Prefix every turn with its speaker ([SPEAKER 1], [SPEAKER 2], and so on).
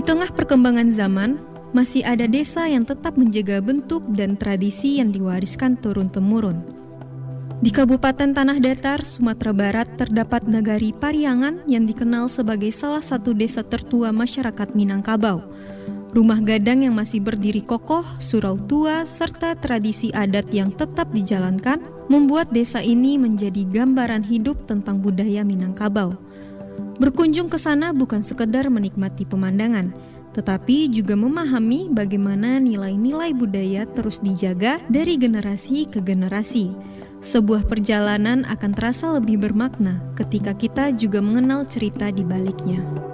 [SPEAKER 1] tengah perkembangan zaman, masih ada desa yang tetap menjaga bentuk dan tradisi yang diwariskan turun-temurun. Di Kabupaten Tanah Datar, Sumatera Barat, terdapat Nagari Pariangan yang dikenal sebagai salah satu desa tertua masyarakat Minangkabau. Rumah gadang yang masih berdiri kokoh, surau tua, serta tradisi adat yang tetap dijalankan, membuat desa ini menjadi gambaran hidup tentang budaya Minangkabau. Berkunjung ke sana bukan sekedar menikmati pemandangan, tetapi juga memahami bagaimana nilai-nilai budaya terus dijaga dari generasi ke generasi. Sebuah perjalanan akan terasa lebih bermakna ketika kita juga mengenal cerita di baliknya.